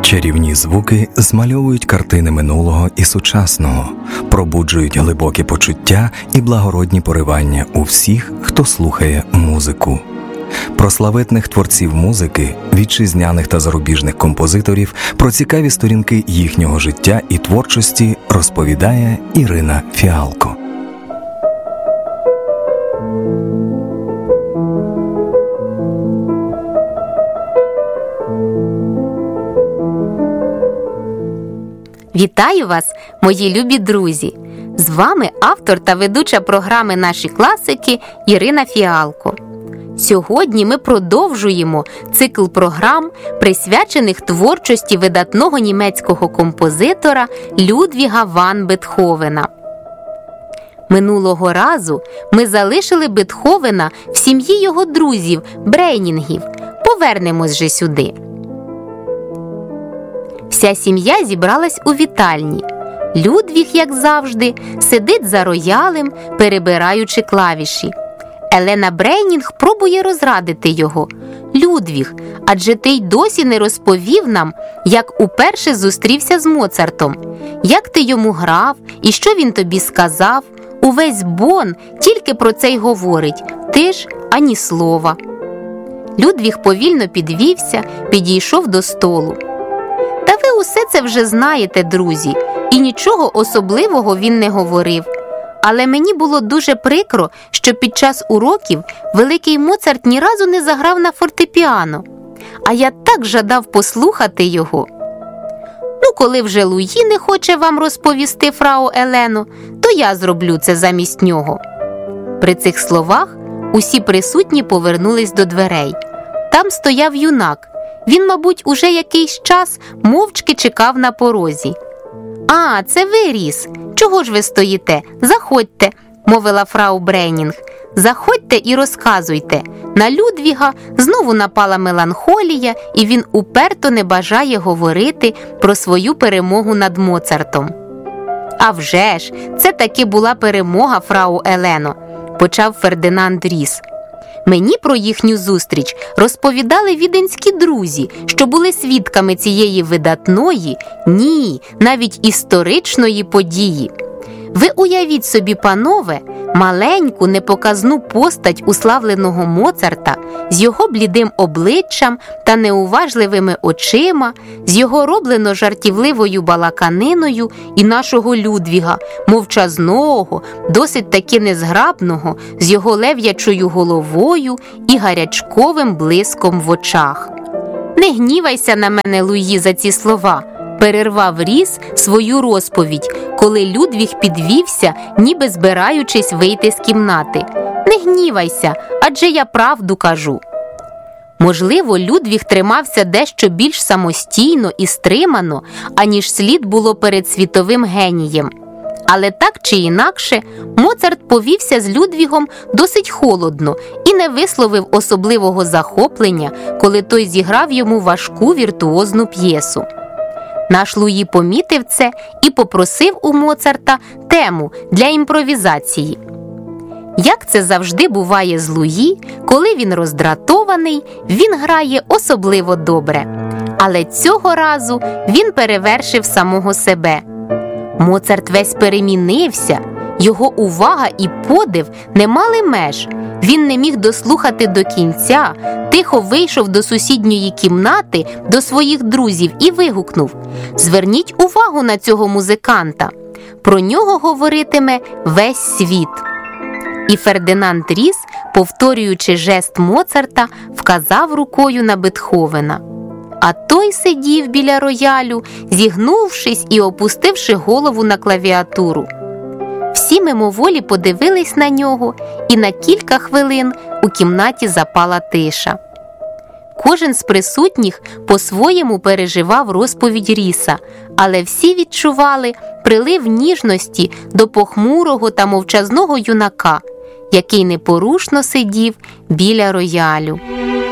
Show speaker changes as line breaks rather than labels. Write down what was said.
Чарівні звуки змальовують картини минулого і сучасного, пробуджують глибокі почуття і благородні поривання у всіх, хто слухає музику. Про славетних творців музики, вітчизняних та зарубіжних композиторів, про цікаві сторінки їхнього життя і творчості розповідає Ірина Фіалко.
Вітаю вас, мої любі друзі! З вами автор та ведуча програми «Наші класики» Ірина Фіалко. Сьогодні ми продовжуємо цикл програм, присвячених творчості видатного німецького композитора Людвіга ван Бетховена. Минулого разу ми залишили Бетховена в сім'ї його друзів, Брейнінгів. Повернемось же сюди. Вся сім'я зібралась у вітальні. Людвіг, як завжди, сидить за роялем, перебираючи клавіші. Елена Брейнінг пробує розрадити його. «Людвіг, адже ти й досі не розповів нам, як уперше зустрівся з Моцартом. Як ти йому грав і що він тобі сказав? Увесь Бонн тільки про це й говорить, ти ж ані слова». Людвіг повільно підвівся, підійшов до столу. Та ви усе це вже знаєте, друзі, і нічого особливого він не говорив. Але мені було дуже прикро, що під час уроків великий Моцарт ні разу не заграв на фортепіано. А я так жадав послухати його. Ну, коли вже Луї не хоче вам розповісти, фрау Елено, то я зроблю це замість нього. При цих словах усі присутні повернулись до дверей. Там стояв юнак. Він, мабуть, уже якийсь час мовчки чекав на порозі. «А, це ви, Ріс? Чого ж ви стоїте? Заходьте», – мовила фрау Брейнінг. «Заходьте і розказуйте. На Людвіга знову напала меланхолія, і він уперто не бажає говорити про свою перемогу над Моцартом». «А вже ж, це таки була перемога, фрау Елено», – почав Фердинанд Ріс. «Мені про їхню зустріч розповідали віденські друзі, що були свідками цієї видатної, ні, навіть історичної події. Ви уявіть собі, панове, маленьку, непоказну постать уславленого Моцарта з його блідим обличчям та неуважливими очима, з його роблено жартівливою балаканиною і нашого Людвіга, мовчазного, досить таки незграбного, з його лев'ячою головою і гарячковим блиском в очах». «Не гнівайся на мене, Луї, за ці слова», – перервав Ріс свою розповідь, коли Людвіг підвівся, ніби збираючись вийти з кімнати. «Не гнівайся, адже я правду кажу». Можливо, Людвіг тримався дещо більш самостійно і стримано, аніж слід було перед світовим генієм. Але так чи інакше, Моцарт повівся з Людвігом досить холодно і не висловив особливого захоплення, коли той зіграв йому важку віртуозну п'єсу. Наш Луї помітив це і попросив у Моцарта тему для імпровізації. Як це завжди буває з Луї, коли він роздратований, він грає особливо добре. Але цього разу він перевершив самого себе. Моцарт весь перемінився, його увага і подив не мали меж. Він не міг дослухати до кінця, тихо вийшов до сусідньої кімнати до своїх друзів і вигукнув: «Зверніть увагу на цього музиканта! Про нього говоритиме весь світ!» І Фердинанд Ріс, повторюючи жест Моцарта, вказав рукою на Бетховена. А той сидів біля роялю, зігнувшись і опустивши голову на клавіатуру. Всі мимоволі подивились на нього, і на кілька хвилин у кімнаті запала тиша. Кожен з присутніх по-своєму переживав розповідь Ріса, але всі відчували прилив ніжності до похмурого та мовчазного юнака, який непорушно сидів біля роялю.